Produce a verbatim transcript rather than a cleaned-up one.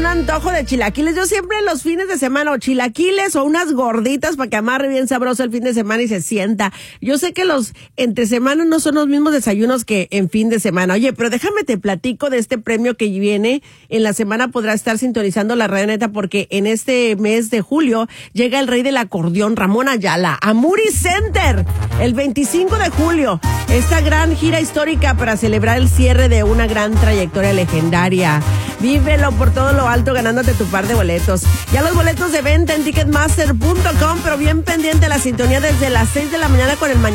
un antojo de chilaquiles. Yo siempre los fines de semana o chilaquiles o unas gorditas para que amarre bien sabroso el fin de semana y se sienta. Yo sé que los entre semana no son los mismos desayunos que en fin de semana. Oye, pero déjame te platico de este premio que viene. En la semana podrá estar sintonizando la Radio Neta porque en este mes de julio llega el rey del acordeón, Ramón Ayala, a Moody Center el veinticinco de julio. Esta gran gira histórica para celebrar el cierre de una gran trayectoria legendaria. Vívelo por todo lo alto ganándote tu par de boletos. Ya los boletos de venta en ticketmaster punto com, pero bien pendiente la sintonía desde las seis de la mañana con el mañana.